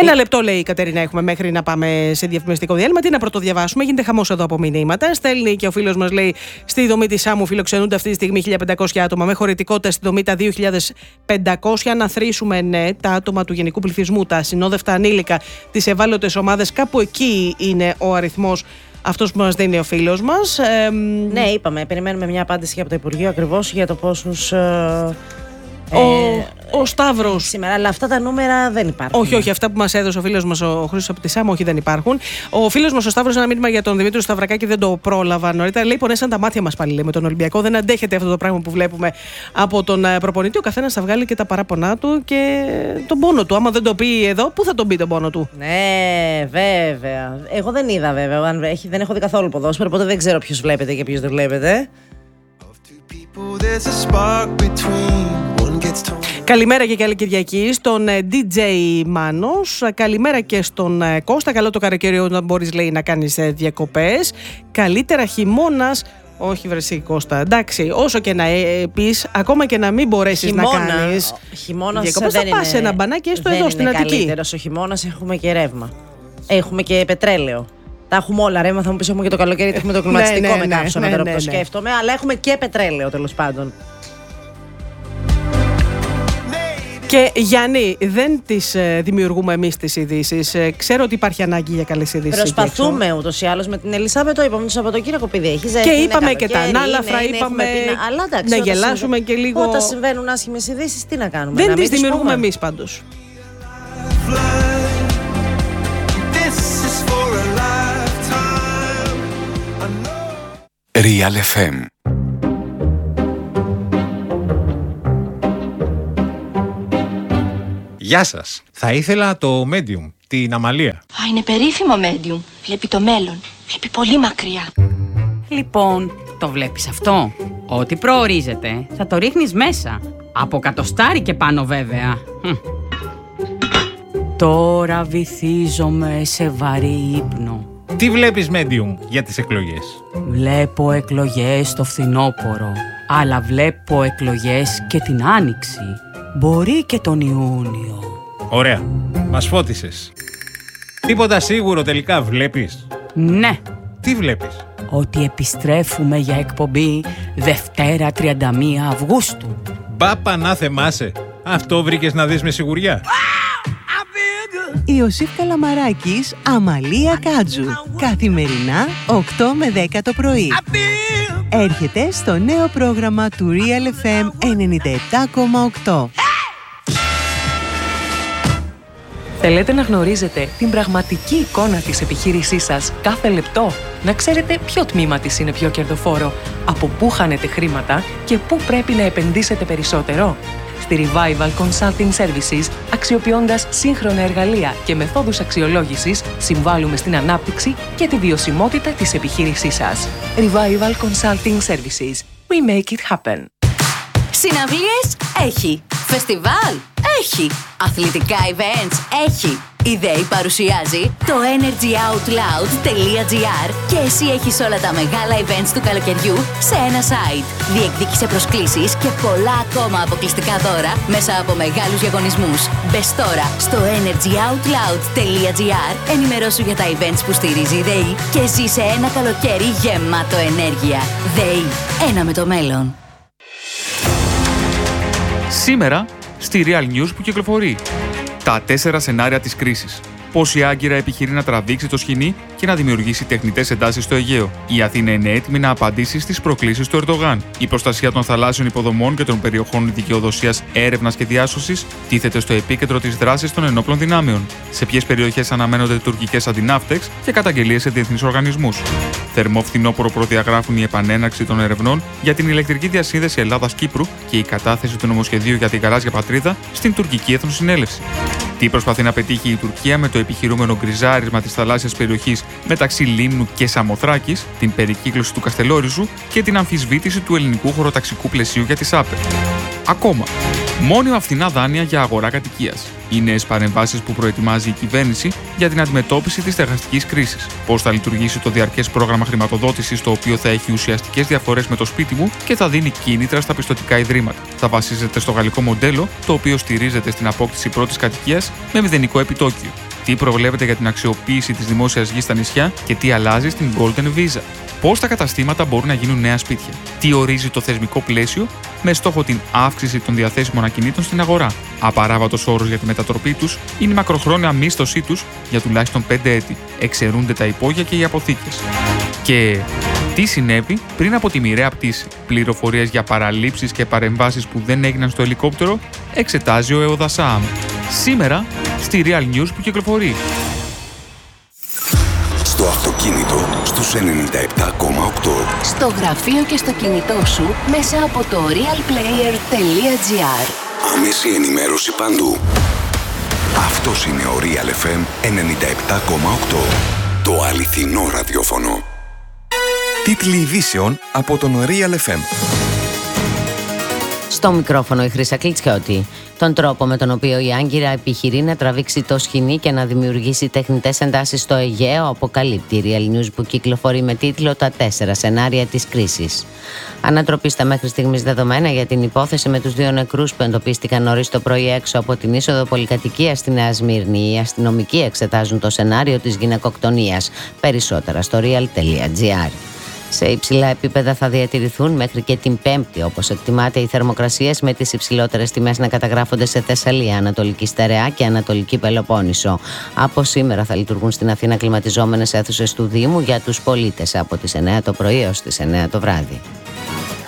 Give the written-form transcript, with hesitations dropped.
Ένα λεπτό, λέει η Κατερίνα, έχουμε μέχρι να πάμε σε διαφημιστικό διάλειμμα. Τι να πρωτοδιαβάσουμε, γίνεται χαμός εδώ από μηνύματα. Στέλνει και ο φίλος μας, λέει, στη δομή της Σάμου φιλοξενούνται αυτή τη στιγμή 1.500 άτομα, με χωρητικότητα στη δομή τα 2.500. Να θρήσουμε, ναι, τα άτομα του γενικού πληθυσμού, τα ασυνόδευτα ανήλικα, τις ευάλωτες ομάδες, κάπου εκεί είναι ο αριθμός αυτός που μας δίνει ο φίλος μας. Ναι, είπαμε, περιμένουμε μια απάντηση από το Υπουργείο ακριβώς για το πόσους. Ο Σταύρος. Σήμερα, αλλά αυτά τα νούμερα δεν υπάρχουν. Όχι, αυτά που μας έδωσε ο φίλος μας ο Χρήστος από τη Σάμο, όχι, δεν υπάρχουν. Ο φίλος μας ο Σταύρος, ένα μήνυμα για τον Δημήτρη Σταυρακάκη, δεν το πρόλαβα νωρίτερα. Λέει: πονέσαν τα μάτια μας πάλι, λέει, με τον Ολυμπιακό. Δεν αντέχεται αυτό το πράγμα που βλέπουμε από τον προπονητή. Ο καθένας θα βγάλει και τα παράπονά του και τον πόνο του. Άμα δεν το πει εδώ, πού θα τον πει τον πόνο του? Ναι, βέβαια. Εγώ δεν είδα, βέβαια. Δεν έχω δει καθόλου ποδόσφαιρο, οπότε δεν ξέρω ποιος βλέπετε και ποιος δεν βλέπετε. Καλημέρα και καλή Κυριακή στον DJ Μάνος. Καλημέρα και στον Κώστα. Καλό το καλοκαίρι να μπορείς, λέει, να κάνεις διακοπές. Καλύτερα χειμώνας. Όχι, βρεσί Κώστα. Εντάξει, όσο και να πεις, ακόμα και να μην μπορέσεις να κάνεις διακοπές, θα πας σε ένα μπανάκι έστω εδώ στην Αττική. Καλύτερος ο χειμώνας, έχουμε και ρεύμα. Έχουμε και πετρέλαιο. Τα έχουμε όλα, ρεύμα, θα μου πεις, έχουμε και το καλοκαίρι, έχουμε το κλιματιστικό με καύσωνα, τώρα που το σκέφτομαι, αλλά έχουμε και πετρέλαιο, τέλος πάντων. Και Γιάννη, δεν τις δημιουργούμε εμείς τις ειδήσεις. Ξέρω ότι υπάρχει ανάγκη για καλές ειδήσεις. Προσπαθούμε ούτως ή άλλως με την Ελισάβετ, το είπαμε το Σαββατοκύριακο, επειδή έχει ζέστη. Και είπαμε και τα ανάλαφρα, είπαμε να γελάσουμε και λίγο. Όταν συμβαίνουν άσχημες ειδήσεις, τι να κάνουμε? Δεν τις δημιουργούμε εμείς πάντως. Real FM. Γεια σας. Θα ήθελα το Medium, την Αμαλία. Είναι περίφημο Medium. Βλέπει το μέλλον. Βλέπει πολύ μακριά. Λοιπόν, το βλέπεις αυτό? Ό,τι προορίζεται θα το ρίχνεις μέσα. Από εκατοστάρι και πάνω, βέβαια. Τώρα βυθίζομαι σε βαρύ ύπνο. Τι βλέπεις Medium για τις εκλογές? Βλέπω εκλογές το φθινόπωρο, αλλά βλέπω εκλογές και την Άνοιξη. Μπορεί και τον Ιούνιο. Ωραία. Μας φώτισες. Τίποτα σίγουρο τελικά βλέπεις? Ναι. Τι βλέπεις? Ότι επιστρέφουμε για εκπομπή Δευτέρα 31 Αυγούστου. Μπάπα να θεμάσαι. Αυτό βρήκες να δεις με σιγουριά? Ιωσήφ Καλαμαράκης, Αμαλία Κάτζου. Καθημερινά 8 με 10 το πρωί. Έρχεται στο νέο πρόγραμμα του Real FM 97,8. Θέλετε να γνωρίζετε την πραγματική εικόνα της επιχείρησής σας κάθε λεπτό? Να ξέρετε ποιο τμήμα της είναι πιο κερδοφόρο, από πού χάνετε χρήματα και πού πρέπει να επενδύσετε περισσότερο? Στη Revival Consulting Services, αξιοποιώντας σύγχρονα εργαλεία και μεθόδους αξιολόγησης, συμβάλλουμε στην ανάπτυξη και τη βιωσιμότητα της επιχείρησής σας. Revival Consulting Services. We make it happen. Συναυλίες έχει. Φεστιβάλ έχει. Αθλητικά events έχει. Η ΔΕΗ παρουσιάζει το energyoutloud.gr και εσύ έχεις όλα τα μεγάλα events του καλοκαιριού σε ένα site. Διεκδίκησε προσκλήσεις και πολλά ακόμα αποκλειστικά δώρα μέσα από μεγάλους διαγωνισμούς. Μπες τώρα στο energyoutloud.gr, ενημερώσου για τα events που στηρίζει η ΔΕΗ και ζήσε ένα καλοκαίρι γεμάτο ενέργεια. ΔΕΗ, ένα με το μέλλον. Σήμερα, στη Real News που κυκλοφορεί. Τα 4 σενάρια της κρίσης. Πώς η Άγκυρα επιχειρεί να τραβήξει το σκηνή και να δημιουργήσει τεχνητές εντάσεις στο Αιγαίο. Η Αθήνα είναι έτοιμη να απαντήσει στις προκλήσεις του Ερντογάν. Η προστασία των θαλάσσιων υποδομών και των περιοχών δικαιοδοσίας, έρευνας και διάσωσης τίθεται στο επίκεντρο της δράσης των ενόπλων δυνάμεων. Σε ποιες περιοχές αναμένονται τουρκικές αντιναύτεξ και καταγγελίες σε διεθνείς οργανισμούς. Θερμό φθινόπωρο προδιαγράφουν η επανέναρξη των ερευνών για την ηλεκτρική διασύνδεση Ελλάδας-Κύπρου και η κατάθεση του νομοσχεδίου για την γαλάζια πατρίδα στην τουρκική Εθνοσυνέλευση. Τι προσπαθεί να πετύχει η Τουρκία με το επιχειρούμενο γκριζάρισμα της θαλάσσιας περιοχής μεταξύ Λίμνου και Σαμοθράκης, την περικύκλωση του Καστελόριζου και την αμφισβήτηση του ελληνικού χωροταξικού πλαισίου για τις ΑΠΕ. Ακόμα, μόνιμα φθηνά δάνεια για αγορά κατοικίας. Οι νέες παρεμβάσεις που προετοιμάζει η κυβέρνηση για την αντιμετώπιση της στεγαστικής κρίσης. Πώς θα λειτουργήσει το διαρκές πρόγραμμα χρηματοδότησης, το οποίο θα έχει ουσιαστικές διαφορές με το σπίτι μου και θα δίνει κίνητρα στα πιστωτικά ιδρύματα. Θα βασίζεται στο γαλλικό μοντέλο, το οποίο στηρίζεται στην απόκτηση πρώτης κατοικίας με μηδενικό επιτόκιο. Τι προβλέπεται για την αξιοποίηση της δημόσιας γης στα νησιά και τι αλλάζει στην Golden Visa. Πώς τα καταστήματα μπορούν να γίνουν νέα σπίτια. Τι ορίζει το θεσμικό πλαίσιο με στόχο την αύξηση των διαθέσιμων ακινήτων στην αγορά. Απαράβατος όρος για τη μετατροπή τους είναι η μακροχρόνια μίσθωσή τους για τουλάχιστον 5 έτη. Εξαιρούνται τα υπόγεια και οι αποθήκες. Και τι συνέβη πριν από τη μοιραία πτήση. Πληροφορίες για παραλήψεις και παρεμβάσεις που δεν έγιναν στο ελικόπτερο εξετάζει ο ΕΟΔΑΣΑΜ. Σήμερα στη Real News που κυκλοφορεί. Στο αυτοκίνητο στους 97,8. Στο γραφείο και στο κινητό σου μέσα από το realplayer.gr. Άμεση ενημέρωση παντού. Αυτός είναι ο Real FM 97,8. Το αληθινό ραδιόφωνο. Τίτλοι ειδήσεων από τον Real FM. Στο μικρόφωνο η Χρύσα Κλιτσιώτη. Τον τρόπο με τον οποίο η Άγκυρα επιχειρεί να τραβήξει το σχοινί και να δημιουργήσει τεχνητές εντάσεις στο Αιγαίο αποκαλύπτει η Real News που κυκλοφορεί με τίτλο «Τα 4 σενάρια της κρίσης». Ανατροπή στα μέχρι στιγμής δεδομένα για την υπόθεση με τους 2 νεκρούς που εντοπίστηκαν νωρίς το πρωί έξω από την είσοδο πολυκατοικίας στη Νέα Σμύρνη. Οι αστυνομικοί εξετάζουν το σενάριο της γυναικοκτονίας. Περισσότερα στο real.gr. Σε υψηλά επίπεδα θα διατηρηθούν μέχρι και την Πέμπτη, όπως εκτιμάται, οι θερμοκρασίες, με τις υψηλότερες τιμές να καταγράφονται σε Θεσσαλία, Ανατολική Στερεά και Ανατολική Πελοπόννησο. Από σήμερα θα λειτουργούν στην Αθήνα κλιματιζόμενες αίθουσες του Δήμου για τους πολίτες από τις 9 το πρωί έως τις 9 το βράδυ.